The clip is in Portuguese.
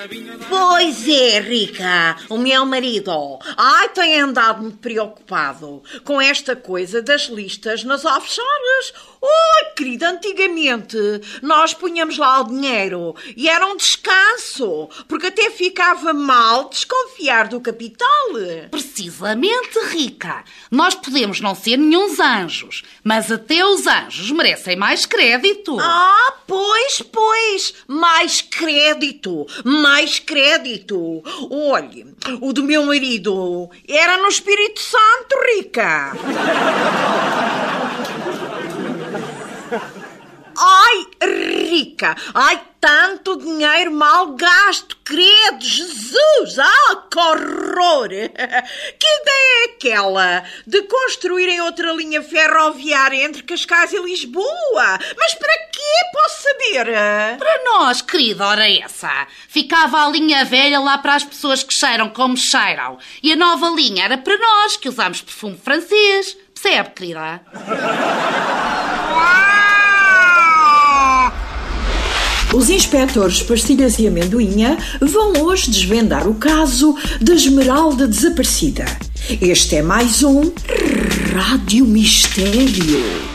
Pois é, Rica, o meu marido, tem andado muito preocupado com esta coisa das listas nas offshores. Querida, antigamente nós punhamos lá o dinheiro e era um descanso, porque até ficava mal desconfiar do capital. Precisamente, Rica. Nós podemos não ser nenhuns anjos, mas até os anjos merecem mais crédito. Pois, mais crédito. Olhe, o do meu marido era no Espírito Santo, Rica. Rica, tanto dinheiro mal gasto, credo, Jesus, que horror! Que ideia é aquela de construírem outra linha ferroviária entre Cascais e Lisboa? Mas para quê, posso saber? Para nós, querida, ora essa. Ficava a linha velha lá para as pessoas que cheiram como cheiram. E a nova linha era para nós, que usamos perfume francês. Percebe, querida? Os inspectores Pastilhas e Amendoinha vão hoje desvendar o caso da Esmeralda desaparecida. Este é mais um Rádio Mistério.